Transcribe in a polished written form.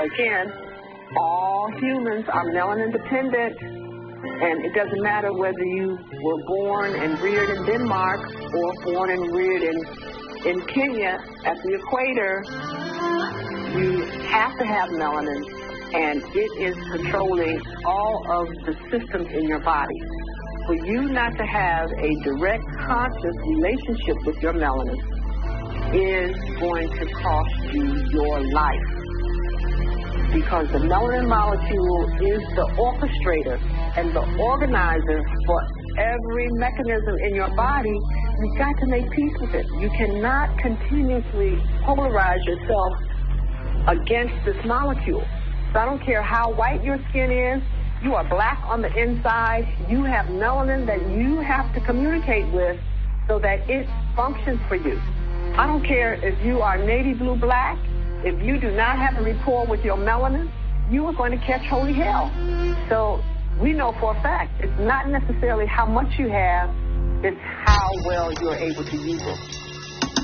again, all humans are melanin dependent, and it doesn't matter whether you were born and reared in Denmark or born and reared in Kenya at the equator. You have to have melanin, and it is controlling all of the systems in your body. For you not to have a direct, conscious relationship with your melanin is going to cost you your life. Because the melanin molecule is the orchestrator and the organizer for every mechanism in your body. You've got to make peace with it. You cannot continuously polarize yourself against this molecule. So I don't care how white your skin is, you are black on the inside, you have melanin that you have to communicate with so that it functions for you. I don't care if you are navy blue black, if you do not have a rapport with your melanin, you are going to catch holy hell. So we know for a fact, it's not necessarily how much you have, it's how well you're able to use it.